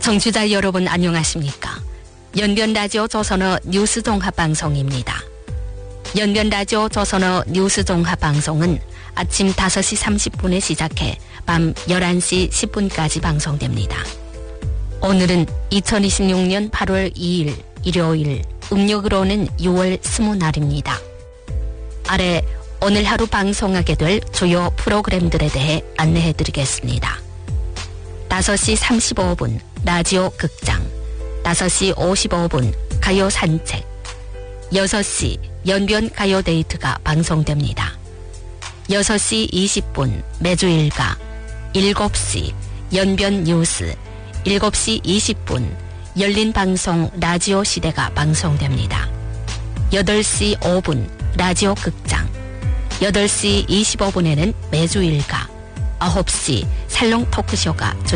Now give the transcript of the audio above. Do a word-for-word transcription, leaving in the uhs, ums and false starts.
청취자 여러분 안녕하십니까? 연변라디오 조선어 뉴스 종합방송입니다. 연변라디오 조선어 뉴스 종합방송은 아침 다섯 시 삼십 분에 시작해 밤 열한 시 십 분까지 방송됩니다. 오늘은 이천이십육 년 팔월 이일 일요일, 음력으로는 유월 스무 날입니다. 아래 오늘 하루 방송하게 될 주요 프로그램들에 대해 안내해드리겠습니다. 다섯 시 삼십오 분 라디오 극장, 다섯 시 오십오 분 가요 산책, 여섯 시 연변 가요 데이트가 방송됩니다. 여섯 시 이십 분 매주일가, 일곱 시 연변 뉴스, 일곱 시 이십 분 열린 방송 라디오 시대가 방송됩니다. 여덟 시 오 분 라디오 극장, 여덟 시 이십오 분에는 매주일가, 아홉 시 살롱 토크쇼가